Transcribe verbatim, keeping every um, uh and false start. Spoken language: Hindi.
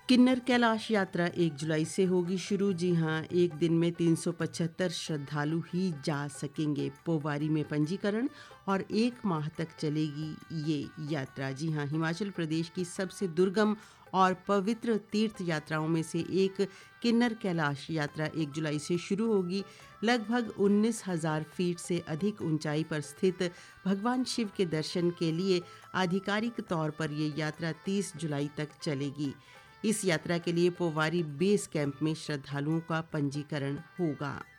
किन्नर कैलाश यात्रा एक जुलाई से होगी शुरू। जी हाँ, एक दिन में तीन सौ पचहत्तर श्रद्धालु ही जा सकेंगे। पोवारी में पंजीकरण और एक माह तक चलेगी ये यात्रा। जी हाँ, हिमाचल प्रदेश की सबसे दुर्गम और पवित्र तीर्थ यात्राओं में से एक किन्नर कैलाश यात्रा एक जुलाई से शुरू होगी। लगभग उन्नीस हजार फीट से अधिक ऊंचाई पर स्थित भगवान शिव के दर्शन के लिए आधिकारिक तौर पर ये यात्रा तीस जुलाई तक चलेगी। इस यात्रा के लिए पोवारी बेस कैंप में श्रद्धालुओं का पंजीकरण होगा।